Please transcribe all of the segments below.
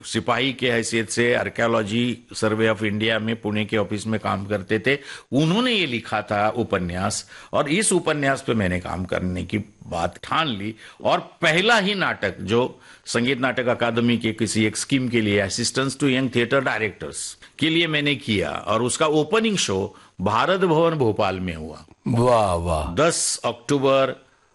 सिपाही के हैसियत से आर्कियोलॉजी सर्वे ऑफ इंडिया में पुणे के ऑफिस में काम करते थे। उन्होंने ये लिखा था उपन्यास, और इस उपन्यास पे मैंने काम करने की बात ठान ली। और पहला ही नाटक जो संगीत नाटक अकादमी के किसी एक स्कीम के लिए assistance to young theatre directors के लिए मैंने किया, और उसका ओपनिंग शो भारत भवन भोपाल में हुआ। वाह वाह, 10 अक्टूबर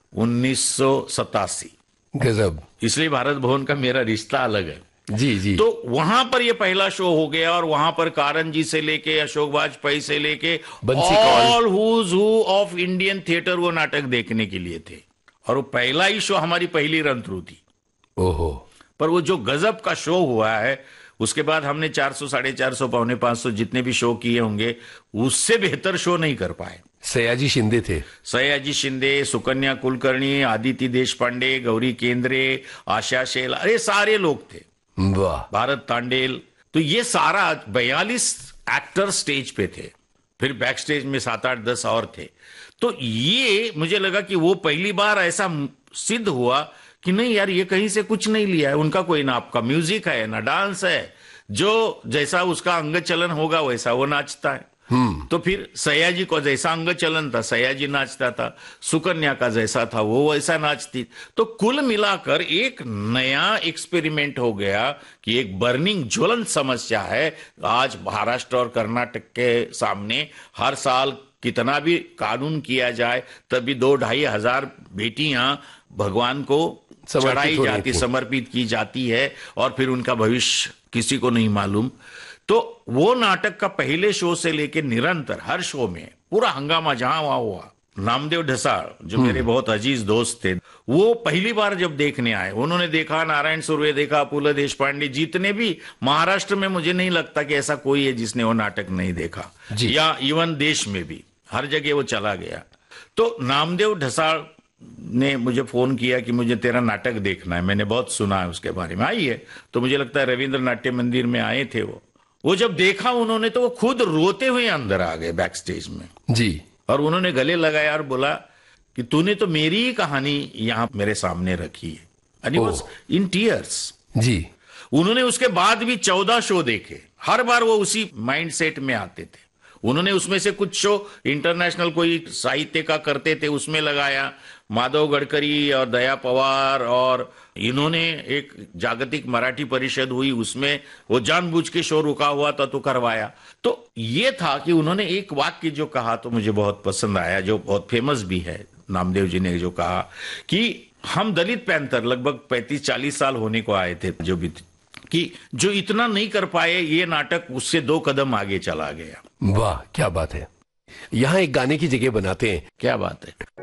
1987। गजब। इसलिए भारत भवन का मेरा रिश्ता अलग है। जी जी। तो वहां पर ये पहला शो हो गया, और वहां पर कारण जी से लेके अशोक वाजपेयी से लेके बंसी all whose who of Indian theatre वो नाटक देखने के लिए थे। और वो पहला ही शो हमारी पहली रन थ्रू थी। ओहो। पर वो जो गजब का शो हुआ है, उसके बाद हमने 400, 450, पौने 500 जितने भी शो किए होंगे, उससे बेहतर शो नहीं कर पाए। सयाजी शिंदे थे। सयाजी शिंदे, सुकन्या कुलकर्णी, आदिति देशपांडे, गौरी केंद्रे, आशा शेल, अरे सारे लोग थे। वाह। भारत तांडेल, तो ये सारा 42 एक्टर स्टेज पे थे। फिर बैक स्टेज में 7, 8, 10 और थे। तो ये मुझे लगा कि वो पहली बार ऐसा सिद्ध हुआ कि नहीं यार, ये कहीं से कुछ नहीं लिया है। उनका कोई ना आपका म्यूजिक है ना डांस है, जो जैसा उसका अंग चलन होगा वैसा वो नाचता है। तो फिर सयाजी को जैसा अंग चलन था सयाजी नाचता था, सुकन्या का जैसा था वो वैसा नाचती। तो कुल मिलाकर एक नया एक्सपेरिमेंट हो गया कि एक बर्निंग ज्वलंत समस्या है आज महाराष्ट्र और कर्नाटक के सामने। हर साल कितना भी कानून किया जाए, तभी 2-2.5 हजार बेटियां भगवान को चढ़ाई जाती, समर्पित की जाती है, और फिर उनका भविष्य किसी को नहीं मालूम। तो वो नाटक का पहले शो से लेके निरंतर हर शो में पूरा हंगामा जहां वहां हुआ। नामदेव ढसाल जो मेरे बहुत अजीज दोस्त थे, वो पहली बार जब देखने आए, उन्होंने देखा नारायण सुर्वे देखा, पुल देशपांडे, जितने भी महाराष्ट्र में मुझे नहीं लगता कि ऐसा कोई है जिसने वो नाटक नहीं देखा, या इवन देश में भी हर जगह वो चला गया। तो नामदेव ढसाल ने मुझे फोन किया कि मुझे तेरा नाटक देखना है, मैंने बहुत सुना है उसके बारे में, आइए। तो मुझे लगता है रविंद्र नाट्य मंदिर में आए थे वो जब देखा उन्होंने, तो वो खुद रोते हुए अंदर आ गए बैक स्टेज में जी। और उन्होंने गले लगाया और बोला कि तूने तो मेरी ही कहानी यहां मेरे सामने रखी है, and he was in tears. जी। उन्होंने उसके बाद भी 14 शो देखे, हर बार वो उसी माइंड सेट में आते थे। उन्होंने उसमें से कुछ शो इंटरनेशनल कोई साहित्य का करते थे, उसमें लगाया, माधव गडकरी और दया पवार, और इन्होंने एक जागतिक मराठी परिषद हुई, उसमें वो जानबूझ के शो रुका हुआ था तो करवाया। तो ये था कि उन्होंने एक वाक्य जो कहा तो मुझे बहुत पसंद आया, जो बहुत फेमस भी है। नामदेव जी ने जो कहा कि हम दलित पैंथर लगभग 35-40 साल होने को आए थे, जो भी कि जो इतना नहीं कर पाए, ये नाटक उससे 2 कदम आगे चला गया। वाह, क्या बात है। यहाँ एक गाने की जगह बनाते हैं। क्या बात है।